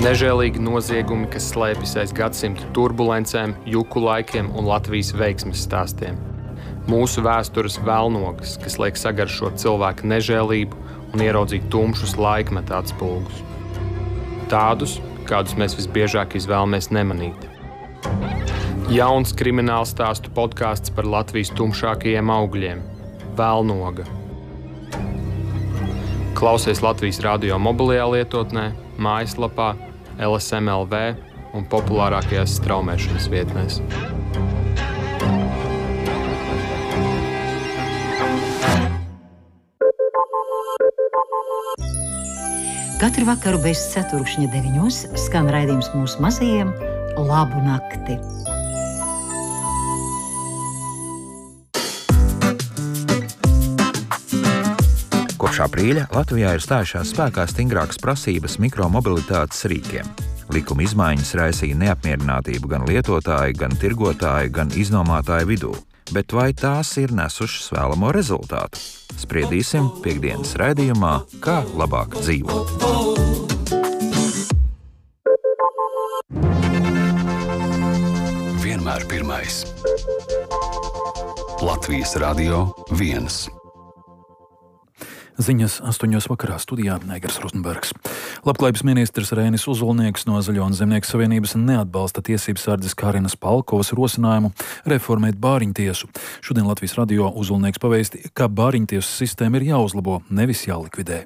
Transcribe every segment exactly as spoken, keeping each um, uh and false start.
Nežēlīgi noziegumi, kas slēpjas aiz gadsimtu turbulencēm, juku laikiem un Latvijas veiksmes stāstiem. Mūsu vēstures velnogas, kas liek sagaršot cilvēku nežēlību un ieraudzīt tumšus laikmeta atspulgus. Tādus, kādus mēs visbiežāk izvēlamies nemanīt. Jauns krimināla stāstu podkāsts par Latvijas tumšākajiem augļiem – Velnoga. Klausies Latvijas radio mobilajā lietotnē, mājaslapā, L S M L V un populārākajās straumēšanas vietnēs. Katru vakaru bez ceturkšņa deviņos skan raidījums mūsu mazajiem Labu nakti. Kopš aprīļa Latvijā ir stājušās spēkā stingrākas prasības mikromobilitātes rīkiem. Likuma izmaiņas raisīja neapmierinātību gan lietotāju, gan tirgotāju, gan iznomātāju vidū. Bet vai tās ir nesušas vēlamo rezultātu? Spriedīsim piektdienas raidījumā Kā labāk dzīvot. Vienmēr pirmais. Latvijas radio viens. Ziņas astoņos vakarā studijā Negars Rozenbergs. Labklājības ministrs Reinis Uzulnieks no Zaļo un Zemnieku savienības neatbalsta tiesības sardzes Kārinas Palkovas rosinājumu reformēt bāriņtiesu. Šodien Latvijas radio Uzulnieks pavēsti, ka bāriņtiesu sistēma ir jāuzlabo, nevis jālikvidē.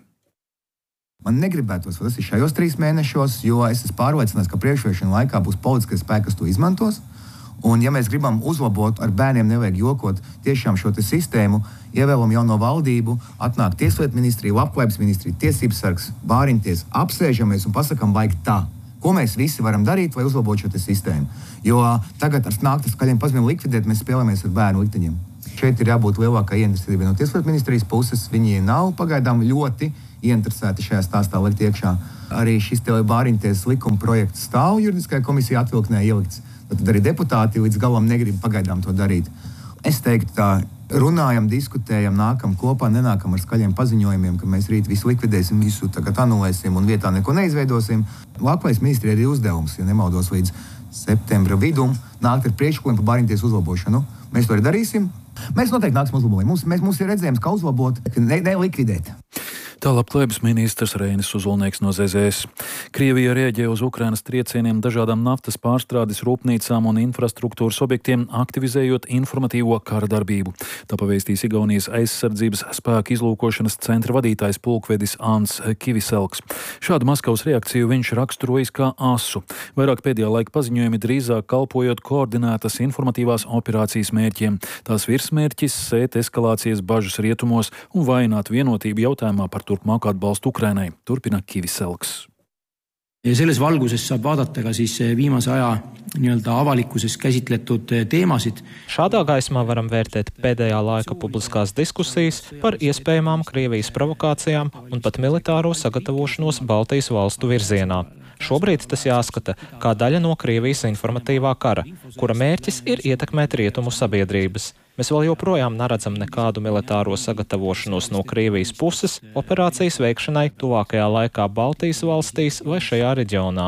Man negribētos, vai tas ir šajos trīs mēnešos, jo es esmu pārliecināts, ka priekšvēlēšanu laikā būs politiskais spēks, kas to izmantos. Un, ja mēs gribam uzlabot, ar bērniem nevajag jokot tiešām šo sistēmu, ievēlam jauno valdību, atnāk Tieslietu ministrija, Labklājības ministrija, tiesības sargs, bāriņties, apsēžamies un pasakam, vajag tā. Ko mēs visi varam darīt, lai uzlabotu šo sistēmu? Jo tagad ar nāktas skaļiem paziņojumiem likvidēt, mēs spēlējamies ar bērnu likteņiem. Šeit ir jābūt lielākai ieinteresētībai no Tieslietu ministrijas puses. Viņi nav pagaidām ļoti ieinteresēti šajā stāstā likt iekšā. Arī šis bāriņties likuma projekts stāv juridiskajā komisijā atvilknē ielikts. Tad arī deputāti līdz galam negrib pagaidām to darīt. Es teiktu tā, runājam, diskutējam, nākam kopā, nenākam ar skaļiem paziņojumiem, ka mēs rīt visu likvidēsim, visu tagad anulēsim un vietā neko neizveidosim. Labklājības ministrijai ir uzdevums, ja nemaldos, līdz septembra vidum nākt ar priekšlikumiem par bāriņtiesu uzlabošanu. Mēs to arī darīsim. Mēs noteikti nāksim uzlabot. Mums, mēs, mums ir redzējums, kā uzlabot, ne, nelikvidēt. Tā Labklājības ministrs Reinis Uzulnieks no Z Z S. Krievija rēģē uz Ukrainas triecieniem dažādām naftas pārstrādes rūpnīcām un infrastruktūras objektiem, aktivizējot informatīvo kara darbību. Tā pavēstīs Igaunijas aizsardzības spēku izlūkošanas centra vadītājs pulkvedis Ants Kiviselks. Šādu Maskavas reakciju viņš raksturojis kā asu. Vairāk pēdējā laika paziņojumi drīzāk kalpojot koordinētas informatīvās operācijas mērķiem. Tās virsmērķis sēt eskalācijas bažas rietumos un vainot vienotību jautājumā par turpmāku atbalstu Ukrainai, turpina Kiviselks. Ja selles valguses saab vaadata ka siis viimase aja nii-öelda avalikkuses käsitletud teemasid. Šādā gaismā varam vērtēt pēdējā laika publiskās diskusijas par iespējamām Krievijas provokācijām un pat militāro sagatavošanos Baltijas valstu virzienā. Šobrīd tas jāskata kā daļa no Krievijas informatīvā kara, kura mērķis ir ietekmēt rietumu sabiedrības. Mēs vēl joprojām neredzam nekādu militāro sagatavošanos no Krievijas puses operācijas veikšanai tuvākajā laikā Baltijas valstīs vai šajā reģionā.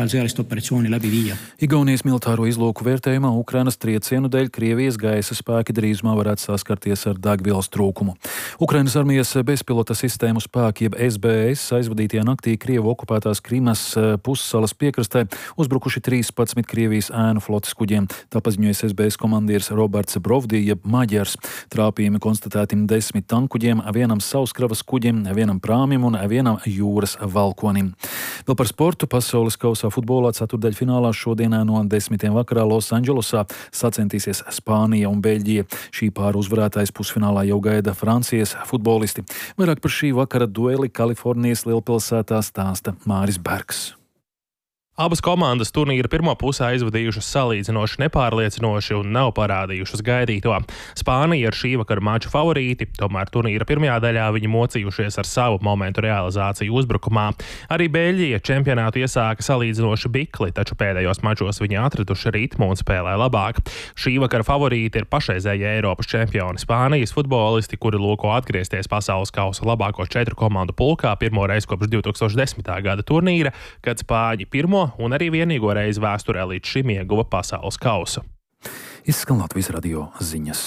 Igaunijas militāro izlūku vērtējumā Ukrainas triecienu dēļ Krievijas gaisa spēki drīzumā varētu saskarties ar degvielas trūkumu. Ukrainas armijas bezpilota sistēmu spēki, jeb S B S, aizvadītajā naktī Krievu okupētās Krimas pussalas piekrastē uzbrukuši trīspadsmit Krievijas ēnu flotes kuģiem. Tā paziņoja S B S komandieris Roberts Brovdi, jeb Maģers. Trāpījumi konstatēti desmit tankuģiem, vienam sauskravas kuģim, vienam prāmim un vienam jūras valkonim. Vēl par sportu. Pasaules kausā futbolā ceturtdaļfinālā šodienā no desmitiem vakarā Losandželosā sacentīsies Spānija un Beļģija. Šī pāra uzvarētājs pusfinālā jau gaida Francijas futbolisti. Vairāk par šī vakara dueli Kalifornijas lielpilsētā stāsta Māris Bergs. Abas komandas turnīra pirmo pusē aizvadījušas salīdzinoši nepārliecinoši un nav parādījušas gaidīto. Spānija ir šī vakara maču favorīti, tomēr turnīra pirmajā daļā viņi mocījušies ar savu momentu realizāciju uzbrukumā. Arī Beļģija čempionātu iesāka salīdzinoši bikli, taču pēdējos mačos viņi atraduši ritmu un spēlē labāk. Šī vakara favorīti ir pašreizējie Eiropas čempioni Spānijas futbolisti, kuri lūko atgriezties pasaules kausa labāko četru komandu pulkā pirmo reizi kopš divi tūkstoši desmitā gada turnīra, kad Spāņi pirmo un arī vienīgo reizi vēsturē līdz šim ieguva pasaules kausu. Izskan Latvijas radio ziņas.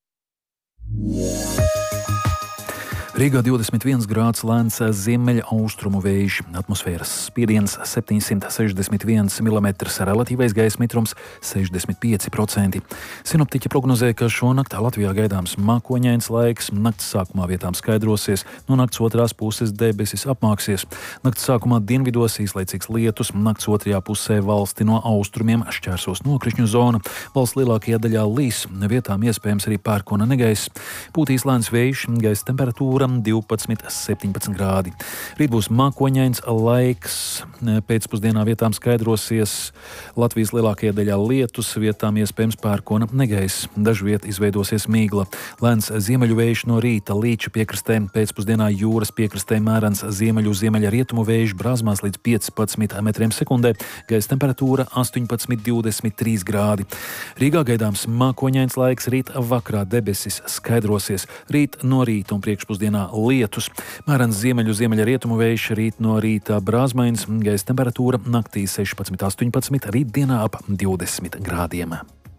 Rīgā divdesmit viens grāds lēns ziemeļa austrumu vējš, atmosfēras spiediens septiņsimt sešdesmit viens milimetrs, relatīvais gaisa mitrums sešdesmit pieci procenti. Sinoptiķi prognozē, ka šonakt Latvijā gaidāms mākoņains laiks, nakts sākumā vietām skaidrosies, no nakts otrās puses debesis apmāksies. Nakts sākumā dienvidos īslaicīgs lietus, nakts otrajā pusē valsti no austrumiem šķērsos nokrišņu zona, valsts lielākajā daļā līs, vietām iespējams arī pērkona negaiss. Pūtīs lēns vējš, gaisa temperatūra divpadsmit septiņpadsmit grādi. Rīt būs mākoņains laiks, pēcpusdienā vietām skaidrosies, Latvijas lielākajā daļā lietus, vietām iespējams pērkona negaiss. Dažviet izveidosies mīgla. Lēns ziemeļu vējš no rīta Līča piekrastē, pēcpusdienā jūras piekrastē mērens ziemeļu ziemeļa rietumu vējš brāzmās līdz piecpadsmit metriem sekundē, gaisa temperatūra astoņpadsmit divdesmit trīs grādi. Rīgā gaidāms mākoņains laiks, rīt vakarā debesis skaidrosies, rīt no rīta un priekšpusdienā lietus. Mērens ziemeļu ziemeļa rietumu vējš, rīt no rīta brāzmains, gaisa temperatūra naktī sešpadsmit astoņpadsmit, rītdienā ap divdesmit grādiem.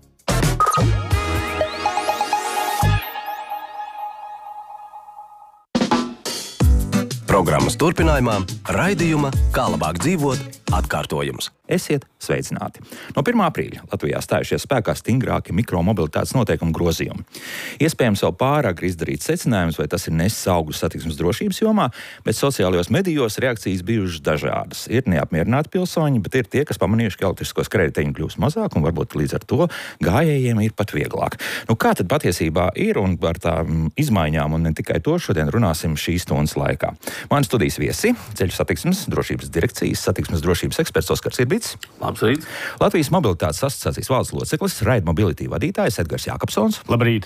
Programmas turpinājumā raidījuma Kā labāk dzīvot atkārtojums. Esiet sveicināti! No pirmā aprīļa Latvijā stājušies spēkā stingrāki mikromobilitātes noteikumu grozījumi. Iespējams vēl pārāk izdarīt secinājumus, vai tas ir nesis augļus satiksmes drošības jomā, bet sociālajos medijos reakcijas bijušas dažādas. Ir neapmierināti pilsoņi, bet ir tie, kas pamanījuši, ka elektriskos krediteņu kļūst mazāk un varbūt līdz ar to gājējiem ir pat vieglāk. Nu, kā tad patiesībā ir un par tām izmaiņām un ne tikai to šodien runāsim šīs stundas laikā. Mani studijas viesi, Ceļu satiksmes drošības direkcijas satiksmes drošības eksperts Oskars Irbits. Labs rīts. Latvijas mobilitātes asociācijas valdes loceklis, Ride Mobility vadītājs Edgars Jākapsons. Labrīt.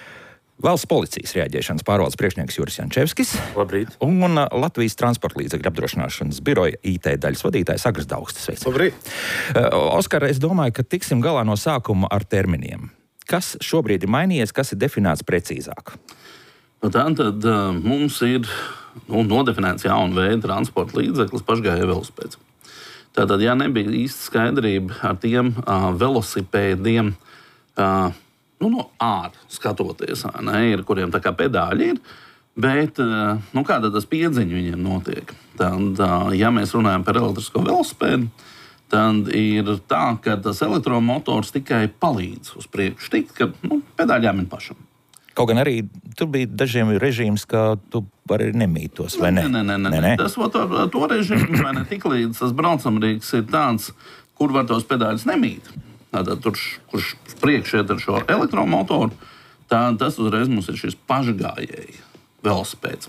Valsts policijas reaģēšanas pārvaldes priekšnieks Juris Jančevskis. Labrīt. Un Latvijas transporta līdzekļu apdrošināšanas biroja I T daļas vadītājs Agris Daugstis. Sveic. Labrīt. Oskar, es domāju, ka tiksim galā no sākuma ar terminiem. Kas šobrīd ir mainījies, kas ir definēts precīzāk? Nu, tā tad uh, mums ir nu, nodefinēts jauna veida transporta līdzeklis pašgājēju velosipēds. Tātad, ja nebija īsta skaidrība ar tiem uh, velosipēdiem, uh, nu, no ārā skatoties, ne, ir, kuriem tā kā pedāļi ir, bet uh, nu, kāda tas piedziņa viņiem notiek. Tad, uh, ja mēs runājam par elektrisko velosipēdu, tad ir tā, ka tas elektromotors tikai palīdz uz priekšu tikt, ka nu, pedāļi jāmin pašam. Kaut gan arī tur bija dažiem režīms, ka tu vari nemītos, vai ne? Nē, nē, nē. nē. nē. Tas, to, to režīmu, vai ne, tik līdz tas braucamrīks ir tāds, kur var tos pedāļus nemīt. Tātad, tur, kurš priekš iet ar šo elektromotoru, tad tas uzreiz mums ir šis pašgājēji velosipēds.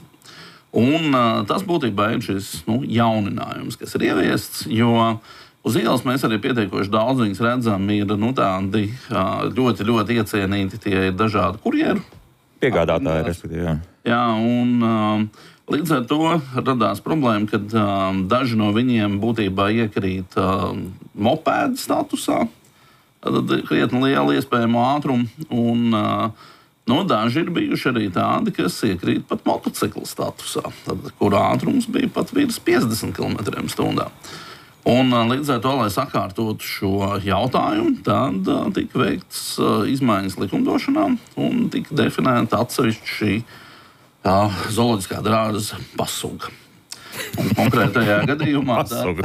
Un uh, tas būtībā ir šis nu, jauninājums, kas ir ieviests, jo uz ielas mēs arī pietiekoši daudz viņus redzam, ir nu, tādi ļoti, ļoti iecienīti, tie ir dažādi kurjeri. Piegādātāji, respektīvi, jā. Jā, un līdz ar to radās problēma, kad daži no viņiem būtībā iekrīt mopēdu statusā, tad krietni liela iespējamo ātrumu, un nu, daži ir bijuši arī tādi, kas iekrīt pat motociklu statusā, tad, kur ātrums bija pat virs piecdesmit kilometriem stundā. Un līdz ar to, lai sakārtotu šo jautājumu, tad uh, tika veikts uh, izmaiņas likumdošanā un tika definēta atsevišķi uh, zooloģiskā dārza pasuga. Un konkrētajā gadījumā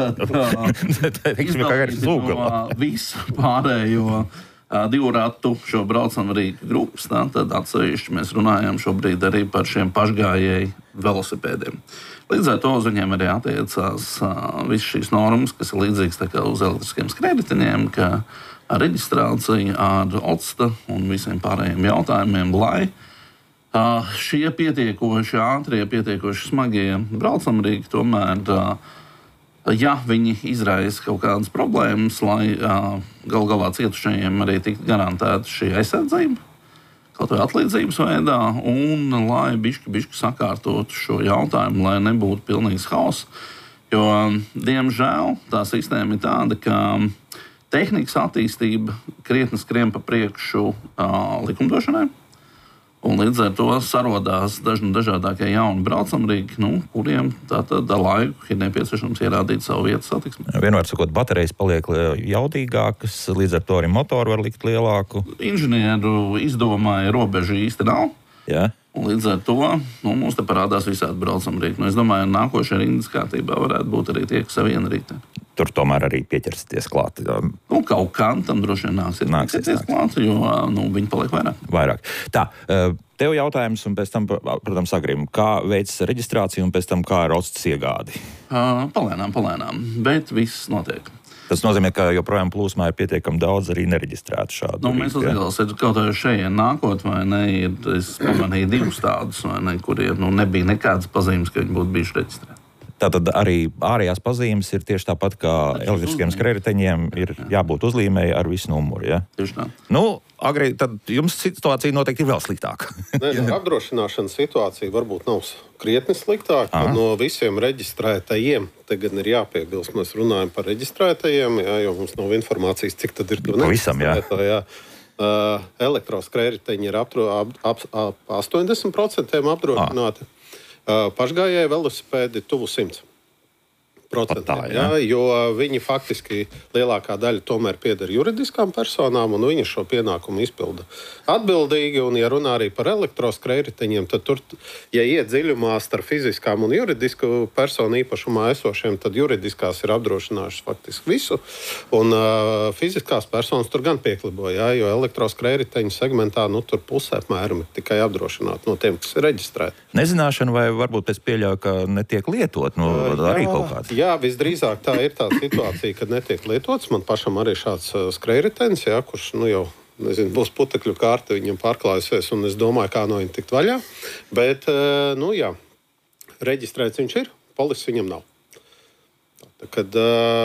tā visu pārējo uh, divu ratu šo braucamu rīku grupas, tā, tad atsevišķi mēs runājam šobrīd arī par šiem pašgājēju velosipēdiem. Līdz ar to uz viņiem arī attiecās uh, visas šīs normas, kas ir līdzīgas uz elektriskiem skrējējiņiem, kā reģistrācija ar octa un visiem pārējiem jautājumiem, lai uh, šie pietiekoši ātrie, pietiekoši smagie braucamrīki tomēr uh, Ja viņi izraisa kaut kādas problēmas, lai uh, gal galā cietušajiem arī tiktu garantēta šī aizsardzība, kaut vai atlīdzības veidā, un lai bišķi, bišķi sakārtotu šo jautājumu, lai nebūtu pilnīgs hauss. Jo, diemžēl, tā sistēma ir tāda, ka tehnikas attīstība krietni skrien pa priekšu uh, likumdošanai. Un līdz ar to sarodās dažni dažādākie jauni braucamrīki, nu, kuriem tātad ar laiku ir nepieciešams ierādīt savu vietu satiksmē. Vienmēr sakot, baterijas paliek jaudīgākas, līdz ar to arī motoru var likt lielāku. Inženieru izdomāja robežu īsti nav. Jā. Un līdz ar to nu, mums te parādās visādi braucamrīki. Nu, es domāju, ka nākošajā rindas kārtībā varētu būt arī tie, kas ar vienu rītē. Tur tomēr arī pieķersties klāt. Nu, kaut kā tam droši vien nāksies, nāksies, nāksies klāt, jo nu, viņi paliek vairāk. Vairāk. Tā, tev jautājums, un pēc tam, protams, Agrim, kā veids reģistrāciju un pēc tam kā ar ostas iegādi? Uh, palēnām, palēnām, bet viss notiek. Tas nozīmē, ka joprojām plūsmā ir pietiekami daudz arī nereģistrētu šādu. Nu, mēs uzgalsim, ka kaut kā šeit nākot, vai ne, ir, es pamanīju divus tādus, vai ne, kuriem nu, nebija nekādas pazīmes, ka viņi būtu bijuši reģistrēti. Tātad arī ārējās pazīmes ir tieši tāpat kā elektriskiem skrējriteņiem ir jābūt uzlīmēji ar visu numuru. Ja? Tieši tā. Nu, Agri, tad jums situācija noteikti ir vēl sliktāka. Nē, no, apdrošināšanas situācija varbūt nav krietni sliktāka. No visiem reģistrētajiem, te gan ir jāpiebilst, mēs runājam par reģistrētajiem, jā, jo mums nav informācijas, cik tad ir to nereģistrēto. Jā. Uh, elektroskrējriteņi ir apdro, ap, ap, ap astoņdesmit procenti apdrošināti. À. Uh, pašgājēji velosipēdi tuvu simts procentiem, jā, jo viņi faktiski lielākā daļa tomēr pieder juridiskām personām, un viņi šo pienākumu izpilda atbildīgi. Un, ja runā arī par elektroskrējriteņiem, tad tur, ja iet dziļumā starp fiziskām un juridisku personu īpašumā esošiem, tad juridiskās ir apdrošinājušas faktiski visu, un uh, fiziskās personas tur gan pieklibo, jā, jo elektroskrējriteņu segmentā, nu, tur pusē apmēram ir tikai apdrošināti no tiem, kas ir reģistrēti. Nezināšana vai varbūt es pieļauju, ka netiek lietot, nu, uh, arī kaut kāds. Jā, visdrīzāk tā ir tā situācija, kad netiek lietots. Man pašam arī šāds skrējritenis, jā, kurš nu, jau nezinu, būs putekļu kārta, viņam pārklājusies, un es domāju, kā no viņa tikt vaļā. Bet, nu jā, reģistrēts viņš ir, polises viņam nav. Tā, kad,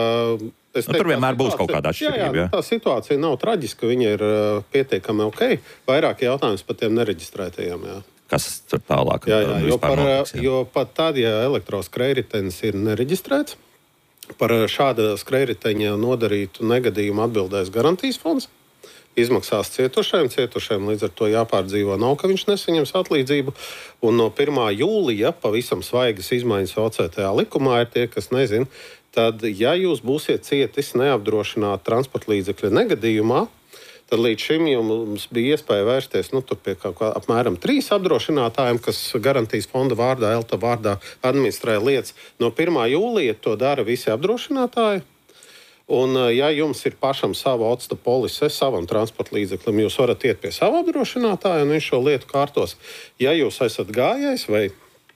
es teiktu, nu, tur vienmēr būs kaut kāda atšķirība. Jā, jā, tā situācija nav traģiska, viņa ir pietiekami ok. Vairāk jautājums par tiem nereģistrētajiem, jā. Kas tur tālāk jā, jā, jo, par, notiks, jā. Jo pat tad, ja elektroskrējritenis ir nereģistrēts, par šāda skrējriteņa nodarītu negadījumu atbildēs garantijas fonds. Izmaksās cietušajiem, cietušajiem līdz ar to jāpārdzīvo nav, ka viņš nesaņems atlīdzību. Un no pirmā jūlija pavisam svaigas izmaiņas O C T A likumā ir tie, kas nezin, tad, ja jūs būsiet cietis neapdrošināt transporta līdzekļa negadījumā, tad līdz šim jums bija iespēja vērsties nu, pie kaut kā apmēram trīs apdrošinātājiem, kas garantijas fonda vārdā, Elta vārdā administrē lietas. No pirmā jūlija to dara visi apdrošinātāji. Un, ja jums ir pašam sava otsta polise, savam transporta līdzeklim, jūs varat iet pie sava apdrošinātāja un viņš šo lietu kārtos. Ja jūs esat gājējs vai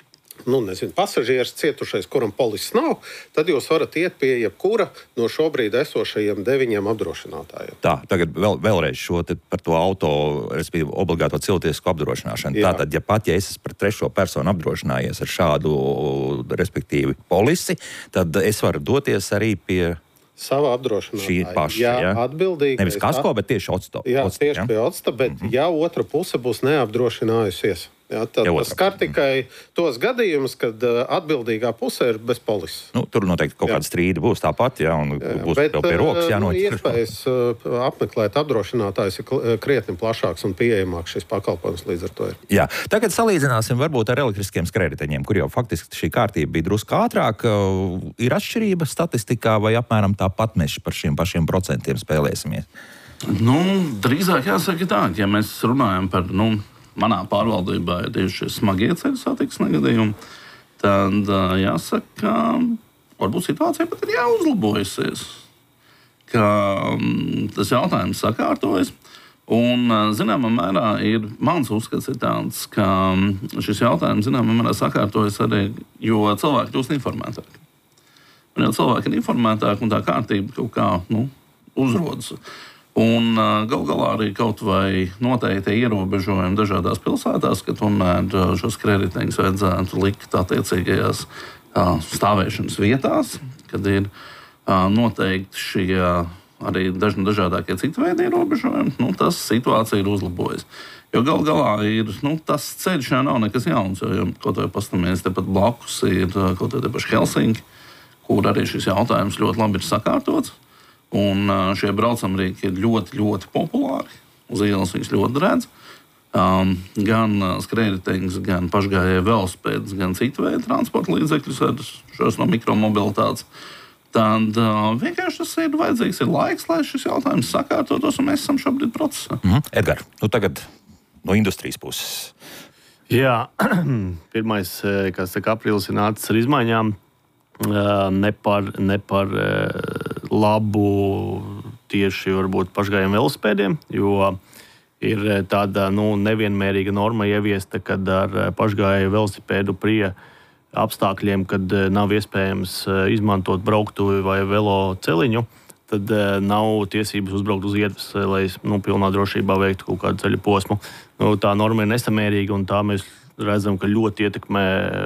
nu, nezinu, pasažieris cietušais, kuram polises nav, tad jūs varat iet pie jebkura no šobrīd esošajiem deviņiem apdrošinātājiem. Tā, tagad vēl, vēlreiz šo par to auto, respektīvi obligāto cilvēcisku apdrošināšanu. Jā. Tātad, ja pat ja es esmu par trešo personu apdrošinājies ar šādu, respektīvi, polisi, tad es varu doties arī pie sava apdrošinātāja. Šī paša, jā, ja? Atbildīgi. Nevis kasko, bet tieši otsta. Jā, otsta, tieši ja? pie otsta, bet mm-hmm. ja otra puse būs neapdrošinājusies. Jā, tad tas skar tikai tos gadījumus, kad uh, atbildīgā puse ir bez polises. Nu, tur noteikti kaut kāda strīda būs tāpat, ja, un jā, būs bet, jau pie rokas jānoķer. Nu, iespējas uh, apmeklēt apdrošinātājs ir krietni plašāks un pieejamāks šis pakalpojums līdz ar to ir. Jā, tagad salīdzināsim varbūt ar elektriskiem skrējriteņiem, kur jau faktiski šī kārtība bija drusku ātrāk. Uh, ir atšķirība statistikā vai apmēram tāpat mēs par šiem pašiem procentiem spēlēsimies? Nu, drīzāk jāsaka tā, ja mēs runājam par, nu, manā pārvaldībā ir tieši šie smagie ceļu satiksmes negadījumi, tad jāsaka, ka varbūt situācija pat ir jāuzlabojusies, ka tas jautājums sakārtojas. Un, zināmā mērā, ir, mans uzskats ir tāds, ka šis jautājums, zināmā mērā, sakārtojas arī, jo cilvēki kļūst informētāki. Un jau cilvēki ir informētāki un tā kārtība kaut kā, nu, uzrodas. Un gal galā arī kaut vai noteikti ierobežojumi dažādās pilsētās, ka tomēr šos krediteņus vajadzētu likt attiecīgajās stāvēšanas vietās, kad ir uh, noteikti šie arī dažni dažādākie citu veidu ierobežojumi, nu, tas situācija ir uzlabojusi. Jo gal galā ir, nu, tas ceļš jau nav nekas jauns, jo, jo kaut vai pastamies tepat blakus ir kaut vai te paši Helsinki, kur arī šis jautājums ļoti labi ir sakārtots. Un šie braucamrīki ir ļoti, ļoti populāri. Uz ielas viņus ļoti redz. Um, gan skrējriteņus, gan pašgājēju velosipēdus, gan citu veidu transporta līdzekļus ar šos no mikromobilitātes. Tad uh, vienkārši tas ir vajadzīgs ir laiks, lai šis jautājums sakārtotos, un mēs esam šobrīd procesā. Mm, Edgar, nu tagad no industrijas puses. Jā, pirmais, kas saka, aprīlis ir nācis ar izmaiņām, ne par, ne par labu tieši varbūt pašgājiem velosipēdiem, jo ir tāda nu, nevienmērīga norma ieviesta, kad ar pašgāju velosipēdu prie apstākļiem, kad nav iespējams izmantot brauktuvi vai velo celiņu, tad nav tiesības uzbraukt uz ietves, lai nu, pilnā drošībā veiktu kaut kādu ceļu posmu. Nu, tā norma ir nesamērīga, un tā mēs redzam, ka ļoti ietekmē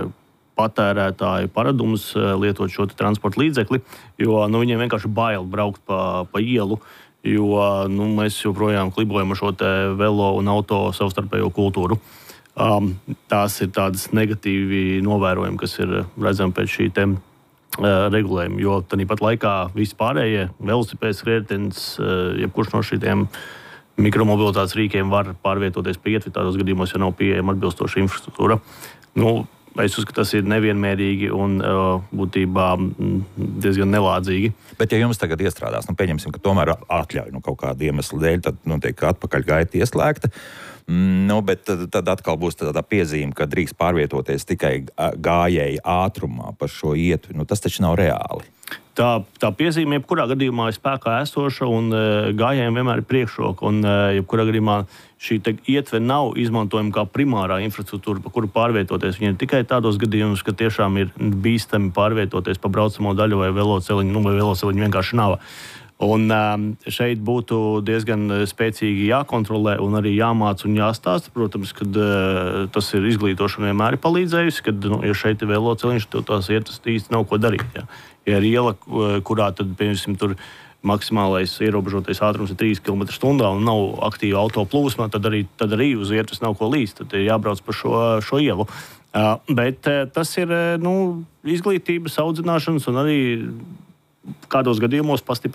patērētāju paradumus lietot šo transporta līdzekli, jo nu, viņiem vienkārši bail braukt pa, pa ielu, jo nu, mēs joprojām klibojam ar šo te velo un auto savstarpējo kultūru. Um, tās ir tādas negatīvi novērojumi, kas ir redzami pēc šī te, uh, regulējuma, jo tāpat laikā visi pārējie velosipēds, skrējritenis, uh, jebkurš no šiem mikromobilitātes rīkiem var pārvietoties pa ietvi tādos gadījumos, ja nav pieejama atbilstoša infrastruktūra. Nu, es uzskatu, tas ir nevienmērīgi un uh, būtībā diezgan nelādzīgi. Bet ja jums tagad iestrādās, nu pieņemsim, ka tomēr atļauj nu, kaut kādu iemeslu dēļ, tad nu, tiek atpakaļ gaita ieslēgta, nu, bet tad, tad atkal būs tāda piezīme, ka drīkst pārvietoties tikai gājēji ātrumā pa šo ietvi. Nu, tas taču nav reāli. Tā, tā piezīme jebkurā gadījumā ir spēkā esoša un e, gājējiem vienmēr ir priekšroka. Un e, jebkurā gadījumā šī te, ietve nav izmantojama kā primārā infrastruktūra, pa kuru pārvietoties. Viņa ir tikai tādos gadījumos, ka tiešām ir bīstami pārvietoties pa braucamo daļu vai veloceliņu, nu vai veloceliņu vienkārši nav. Un um, šeit būtu diezgan spēcīgi jākontrolē un arī jāmāca un jāstāsta. Protams, kad uh, tas ir izglītošana vienmēr ir palīdzējusi, kad, nu, ja šeit ir veloceliņš, tad tās ietas īsti nav ko darīt. Jā. Ja ir iela, kurā tad, piemēram, tur maksimālais ierobežotais ātrums ir trīs kilometri stundā un nav aktīva auto plūsma, tad arī, tad arī uz ietas nav ko līst. Tad ir jābrauc pa šo, šo ielu. Uh, bet uh, tas ir uh, nu, izglītības, audzināšanas un arī kādos gadījumos pastiprināšanas